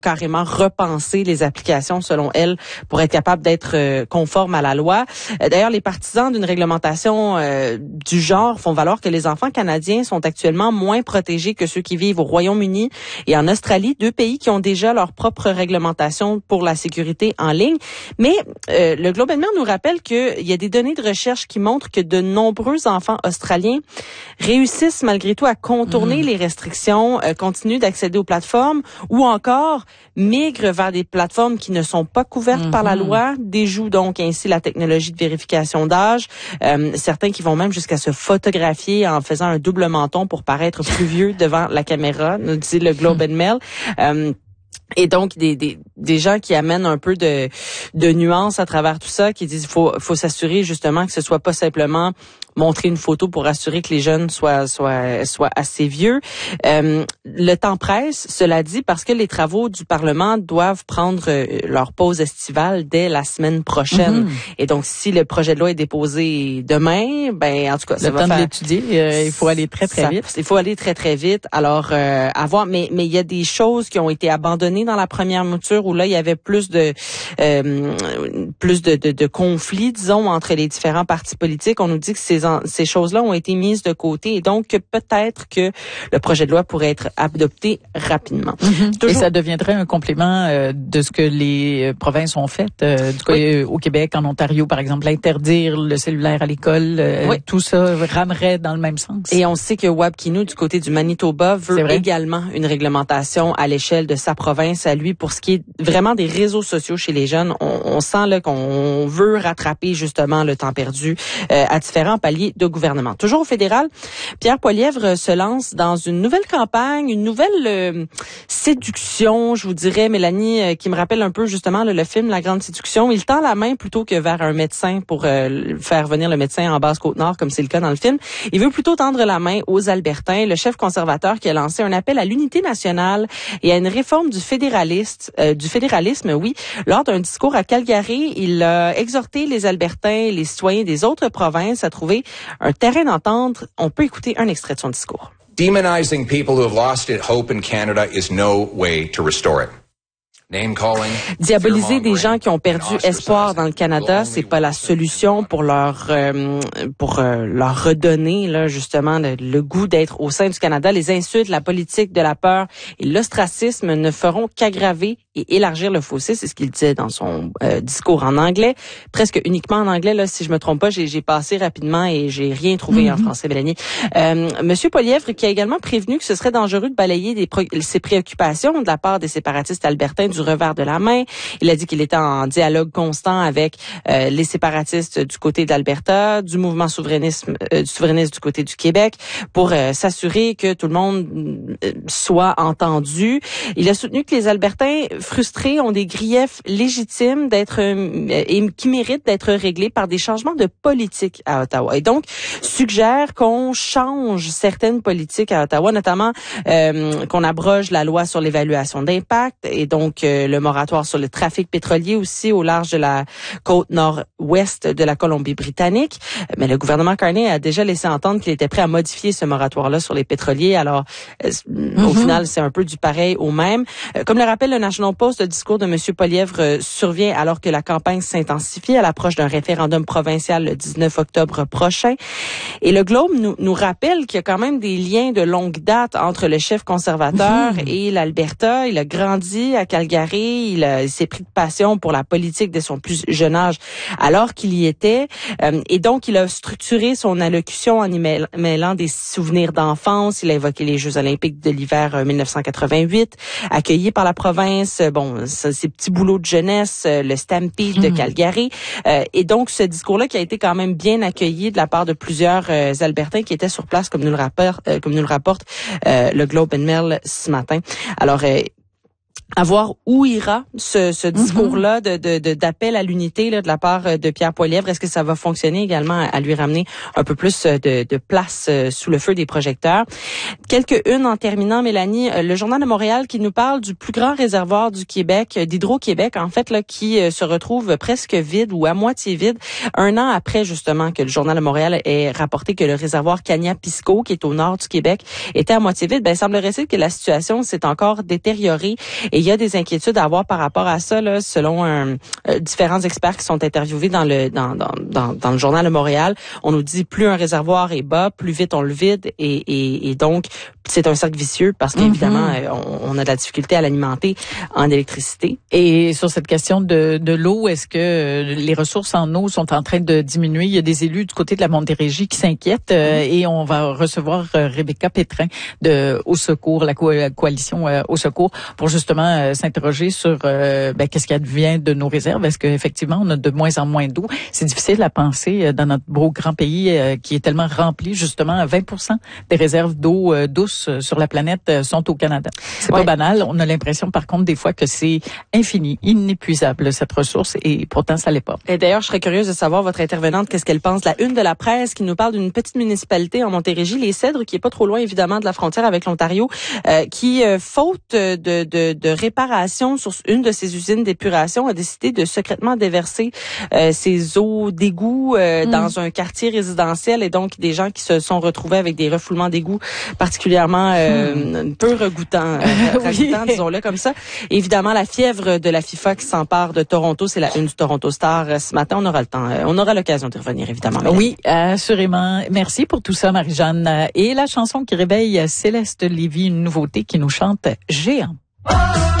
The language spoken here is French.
carrément repenser les applications, selon elle, pour être capable d'être conforme à la loi. D'ailleurs, les partisans d'une réglementation du genre font valoir que les enfants canadiens sont actuellement moins protégés que ceux qui vivent au Royaume-Uni et en Australie, 2 pays qui ont déjà leur propre réglementation pour la sécurité en ligne. Mais le Globe and Mail nous rappelle qu'il y a des données de recherche qui montrent que de nombreux enfants australiens réussissent malgré tout à contourner les restrictions, continuent d'accéder aux plateformes ou encore migrent vers des plateformes qui ne sont pas couvertes par la loi, déjouent donc ainsi la technologie de vérification d'âge. Certains qui vont même jusqu'à se photographier en faisant un double menton pour paraître plus vieux devant la caméra, nous dit le Globe and Mail. Et donc des gens qui amènent un peu de nuance à travers tout ça, qui disent faut s'assurer justement que ce soit pas simplement montrer une photo pour assurer que les jeunes soient assez vieux. Le temps presse, cela dit, parce que les travaux du Parlement doivent prendre leur pause estivale dès la semaine prochaine. Et donc si le projet de loi est déposé demain, ben en tout cas ça va le temps de l'étudier, il faut aller très vite. Il faut aller très vite. Alors à voir, mais il y a des choses qui ont été abandonnées dans la première mouture où là il y avait plus de conflits, disons, entre les différents partis politiques. On nous dit que ces choses-là ont été mises de côté et donc peut-être que le projet de loi pourrait être adopté rapidement. Et ça deviendrait un complément de ce que les provinces ont fait au Québec, en Ontario par exemple, interdire le cellulaire à l'école, tout ça ramerait dans le même sens. Et on sait que Wab Kinew du côté du Manitoba veut également une réglementation à l'échelle de sa province à lui pour ce qui est vraiment des réseaux sociaux chez les jeunes. On sent là qu'on veut rattraper justement le temps perdu à différents paliers de gouvernement. Toujours au fédéral, Pierre Poilievre se lance dans une nouvelle campagne, une nouvelle séduction, je vous dirais, Mélanie, qui me rappelle un peu justement le film La Grande Séduction. Il tend la main plutôt que vers un médecin pour faire venir le médecin en Basse-Côte-Nord, comme c'est le cas dans le film. Il veut plutôt tendre la main aux Albertains, le chef conservateur qui a lancé un appel à l'unité nationale et à une réforme du fédéralisme, lors d'un discours à Calgary. Il a exhorté les Albertains et les citoyens des autres provinces à trouver un terrain d'entente. On peut écouter un extrait de son discours. Demonizing people who have lost hope in Canada is no way to restore it. Diaboliser des gens qui ont perdu espoir dans le Canada, c'est pas la solution pour leur redonner là justement le goût d'être au sein du Canada. Les insultes, la politique de la peur et l'ostracisme ne feront qu'aggraver et élargir le fossé, c'est ce qu'il disait dans son discours en anglais, presque uniquement en anglais là si je me trompe pas, j'ai passé rapidement et j'ai rien trouvé en français, Mélanie. Monsieur Poilievre qui a également prévenu que ce serait dangereux de balayer ses préoccupations de la part des séparatistes albertains du revers de la main. Il a dit qu'il était en dialogue constant avec les séparatistes du côté de l'Alberta, du mouvement souverainiste du côté du Québec pour s'assurer que tout le monde soit entendu. Il a soutenu que les Albertains frustrés ont des griefs légitimes et qui méritent d'être réglés par des changements de politique à Ottawa. Et donc suggère qu'on change certaines politiques à Ottawa, notamment qu'on abroge la loi sur l'évaluation d'impact et donc le moratoire sur le trafic pétrolier aussi au large de la côte nord-ouest de la Colombie-Britannique. Mais le gouvernement Carney a déjà laissé entendre qu'il était prêt à modifier ce moratoire-là sur les pétroliers. Alors, au final, c'est un peu du pareil au même. Comme le rappelle le National Post, le discours de M. Poilievre survient alors que la campagne s'intensifie à l'approche d'un référendum provincial le 19 octobre prochain. Et le Globe nous rappelle qu'il y a quand même des liens de longue date entre le chef conservateur et l'Alberta. Il a grandi à Calgary, il s'est pris de passion pour la politique dès son plus jeune âge alors qu'il y était. Et donc, il a structuré son allocution en y mêlant des souvenirs d'enfance. Il a évoqué les Jeux olympiques de l'hiver 1988, accueillis par la province, ses petits boulots de jeunesse, le Stampede de Calgary. Et donc, ce discours-là qui a été quand même bien accueilli de la part de plusieurs Albertains qui étaient sur place, comme nous le rapporte le Globe and Mail ce matin. Alors, à voir où ira ce discours-là d'appel à l'unité là, de la part de Pierre Poilievre. Est-ce que ça va fonctionner également à lui ramener un peu plus de place sous le feu des projecteurs? Quelques-unes en terminant, Mélanie. Le Journal de Montréal qui nous parle du plus grand réservoir du Québec, d'Hydro-Québec, en fait, là, qui se retrouve presque vide ou à moitié vide, un an après, justement, que le Journal de Montréal ait rapporté que le réservoir Cagna-Pisco, qui est au nord du Québec, était à moitié vide. Semblerait-il que la situation s'est encore détériorée et il y a des inquiétudes à avoir par rapport à ça, là, selon différents experts qui sont interviewés dans le journal de Montréal. On nous dit plus un réservoir est bas, plus vite on le vide et donc c'est un cercle vicieux parce qu'évidemment on a de la difficulté à l'alimenter en électricité. Et sur cette question de l'eau, est-ce que les ressources en eau sont en train de diminuer? Il y a des élus du côté de la Montérégie qui s'inquiètent et on va recevoir Rebecca Pétrin de Au Secours, la coalition Au Secours, pour justement s'interroger sur qu'est-ce qui advient de nos réserves. Est-ce qu'effectivement on a de moins en moins d'eau? C'est difficile à penser dans notre beau grand pays qui est tellement rempli. Justement, 20% des réserves d'eau douce sur la planète sont au Canada. C'est pas banal. On a l'impression, par contre, des fois que c'est infini, inépuisable, cette ressource, et pourtant, ça l'est pas. Et d'ailleurs, je serais curieuse de savoir votre intervenante, qu'est-ce qu'elle pense. La une de la presse qui nous parle d'une petite municipalité en Montérégie, Les Cèdres, qui est pas trop loin, évidemment, de la frontière avec l'Ontario, qui, faute de réparation sur une de ses usines d'épuration, a décidé de secrètement déverser ses eaux d'égout dans un quartier résidentiel, et donc des gens qui se sont retrouvés avec des refoulements d'égout particulièrement peu ragoûtants, disons-le comme ça. Évidemment, la fièvre de la FIFA qui s'empare de Toronto, c'est la une du Toronto Star ce matin. On aura le temps, on aura l'occasion d'y revenir, évidemment. Oui, assurément. Merci pour tout ça, Marie-Jeanne. Et la chanson qui réveille Céleste Lévy, une nouveauté qui nous chante Géant.